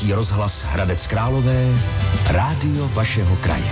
Český rozhlas Hradec Králové, rádio vašeho kraje.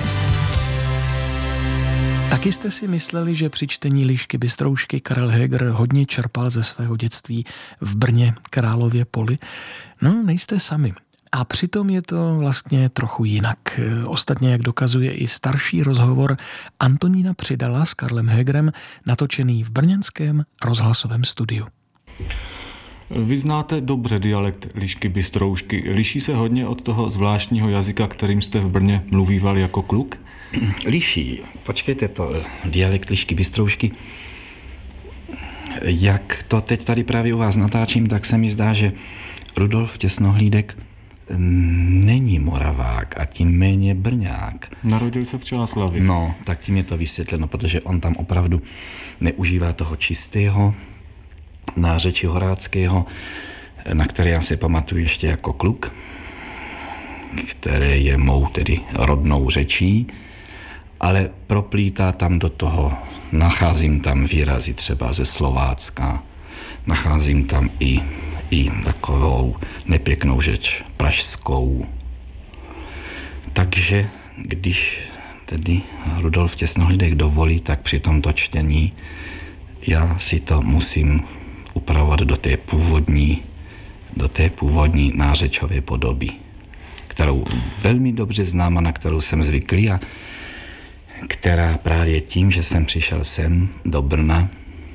Taky jste si mysleli, že při čtení Lišky Bystroušky Karel Heger hodně čerpal ze svého dětství v Brně Králově Poli? No, nejste sami. A přitom je to vlastně trochu jinak. Ostatně, jak dokazuje i starší rozhovor Antonína Přidala s Karlem Hegerem, natočený v brněnském rozhlasovém studiu. Vy znáte dobře dialekt Lišky Bystroušky. Liší se hodně od toho zvláštního jazyka, kterým jste v Brně mluvíval jako kluk? Liší. Počkejte, to dialekt Lišky Bystroušky. Jak to teď tady právě u vás natáčím, tak se mi zdá, že Rudolf Těsnohlídek není Moravák a tím méně Brňák. Narodil se v Čáslavi. No, tak tím je to vysvětleno, protože on tam opravdu neužívá toho čistého nářečí horáckého, na které já si pamatuju ještě jako kluk, které je mou tedy rodnou řečí, ale proplítá tam do toho, nacházím tam výrazy třeba ze Slovácka, nacházím tam i takovou nepěknou řeč pražskou. Takže když tedy Rudolf Těsnohlídek dovolí, tak při tomto čtení já si to musím upravovat do té původní nářečové podoby, kterou velmi dobře znám a na kterou jsem zvyklý a která právě tím, že jsem přišel sem do Brna,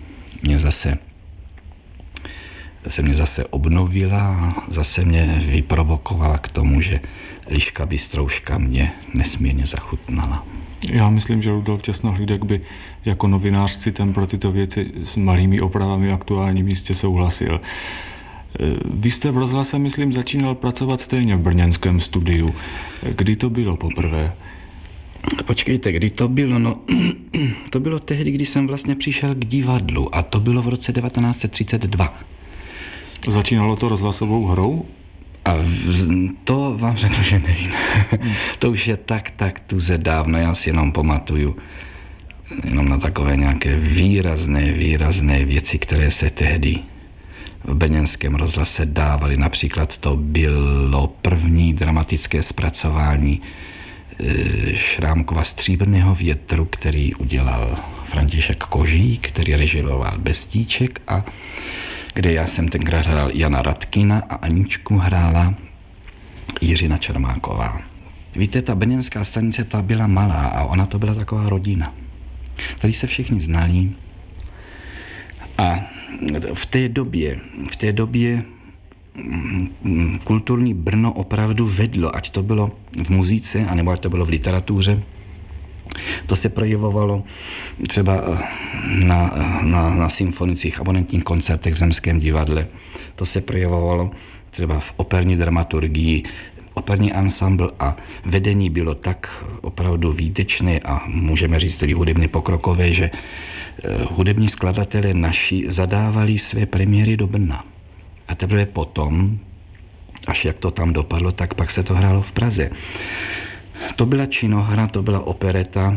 se mě zase obnovila a zase mě vyprovokovala k tomu, že Liška Bystrouška mě nesmírně zachutnala. Já myslím, že Rudolf Těsnohlídek by jako novinář citem pro tyto věci s malými opravami aktuálním místě souhlasil. Vy jste v rozhlase, myslím, začínal pracovat stejně v brněnském studiu. Kdy to bylo poprvé? Počkejte, kdy to bylo? No, to bylo tehdy, kdy jsem vlastně přišel k divadlu a to bylo v roce 1932. Začínalo to rozhlasovou hrou? A to vám řeknu, že nevím. To už je tak tuze dávno, já si jenom pamatuju jenom na takové nějaké výrazné věci, které se tehdy v brněnském rozhlase dávaly. Například to bylo první dramatické zpracování Šrámkova Stříbrného větru, který udělal František Kožík, který režíroval Bestíček a kde já jsem tenkrát hrál Jana Radkina a Aničku hrála Jiřina Čermáková. Víte, ta brněnská stanice ta byla malá a ona to byla taková rodina. Tady se všichni znali a v té době kulturní Brno opravdu vedlo, ať to bylo v muzice, anebo ať to bylo v literatuře. To se projevovalo třeba na symfonicích, abonentních koncertech v Zemském divadle. To se projevovalo třeba v operní dramaturgii. Operní ansambl a vedení bylo tak opravdu výtečné a můžeme říct tedy hudebně pokrokové, že hudební skladatelé naši zadávali své premiéry do Brna. A teprve potom, až jak to tam dopadlo, tak pak se to hrálo v Praze. To byla činohra, to byla opereta.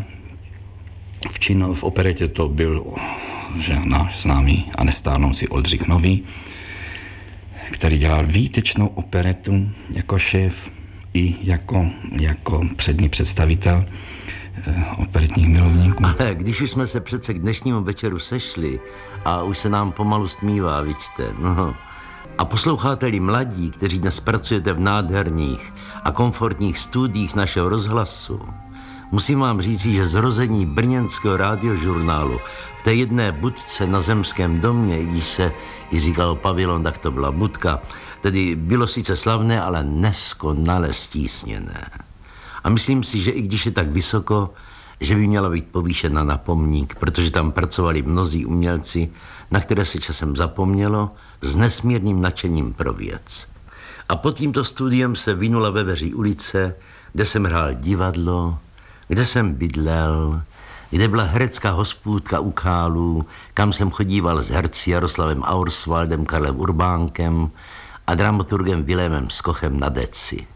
V operetě to byl náš známý a nestárnoucí Oldřich Nový, který dělal výtečnou operetu jako šéf i jako přední představitel operetních milovníků. Ale když už jsme se přece k dnešnímu večeru sešli a už se nám pomalu stmívá, vidíte, no. A posloucháte-li mladí, kteří dnes pracujete v nádherných a komfortních studiích našeho rozhlasu, musím vám říci, že zrození brněnského radiožurnálu v té jedné budce na Zemském domě, i když se i říkal pavilon, tak to byla budka, tedy bylo sice slavné, ale neskonale stísněné. A myslím si, že i když je tak vysoko, že by měla být povýšena na pomník, protože tam pracovali mnozí umělci, na které se časem zapomnělo, s nesmírným nadšením pro věc. A pod tímto studiem se vinula Veveří ulice, kde jsem hrál divadlo, kde jsem bydlel, kde byla herecká hospůdka u Kálů, kam jsem chodíval s herci Jaroslavem Auerswaldem, Karlem Urbánkem a dramaturgem Vilémem Skochem na deci.